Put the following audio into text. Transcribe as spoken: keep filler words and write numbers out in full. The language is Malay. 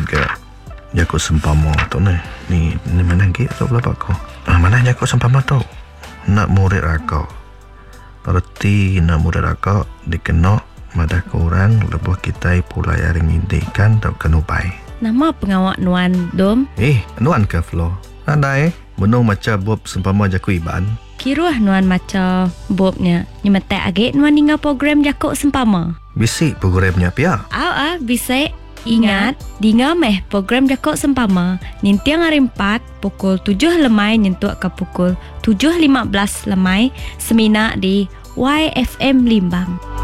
ke Jakut sempama tu ni. Ni ni mana lagi tu pula pak kau. Ah, mana Jakut sempama tu? Nak murid akak. Berarti nak murid akak dikena madah korang lebuh kita pulai aring indikan tak kena bai. Nama pengawak Nuan Dom? Eh, Nuan ke Flo? Andai menung macam bob sempama Jakut iban. Kiruah Nuan macam bobnya. Ni mata agak Nuan tinggal program Jakut sempama. Bisik programnya pia. Au ah bisik. Ingat, dengar meh program Jakut sempama. Nintiang hari empat pukul tujuh lemai nyentuh ke pukul tujuh lima belas lemai semina di Y F M Limbang.